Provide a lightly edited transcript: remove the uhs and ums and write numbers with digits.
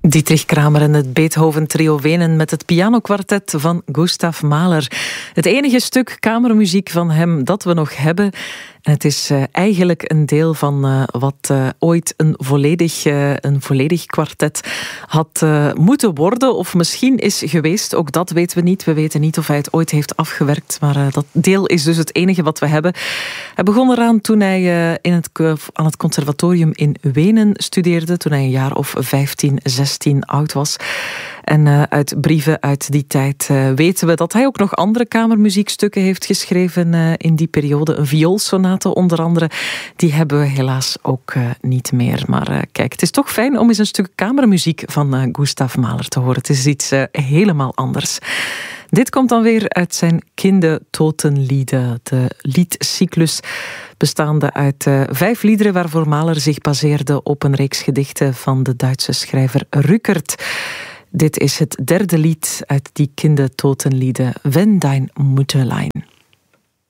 Dietrich Kramer en het Beethoven-trio Wenen met het pianokwartet van Gustav Mahler. Het enige stuk kamermuziek van hem dat we nog hebben. En het is eigenlijk een deel van wat ooit een volledig kwartet had moeten worden. Of misschien is geweest, ook dat weten we niet. We weten niet of hij het ooit heeft afgewerkt. Maar dat deel is dus het enige wat we hebben. Hij begon eraan toen hij aan het conservatorium in Wenen studeerde. Toen hij een jaar of 15, 16 oud was. En uit brieven uit die tijd weten we dat hij ook nog andere kamermuziekstukken heeft geschreven in die periode. Een vioolsonate onder andere. Die hebben we helaas ook niet meer. Maar kijk, het is toch fijn om eens een stuk kamermuziek van Gustav Mahler te horen. Het is iets helemaal anders. Dit komt dan weer uit zijn Kindertotenlieder, de liedcyclus bestaande uit 5 liederen waarvoor Mahler zich baseerde op een reeks gedichten van de Duitse schrijver Rückert. Dit is het derde lied uit die Kindertotenlieder, Wenn dein Mutterlein.